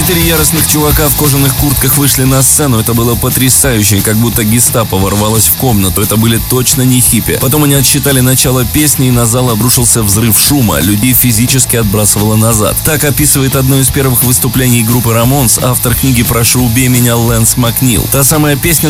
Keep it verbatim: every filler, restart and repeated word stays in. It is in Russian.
Четыре яростных чувака в кожаных куртках вышли на сцену. Это было потрясающе, как будто гестапо ворвалось в комнату. Это были точно не хиппи. Потом они отсчитали начало песни, и на зал обрушился взрыв шума. Людей физически отбрасывало назад. Так описывает одно из первых выступлений группы Ramones автор книги «Прошу, убей меня» Лэнс Макнил. Та самая песня,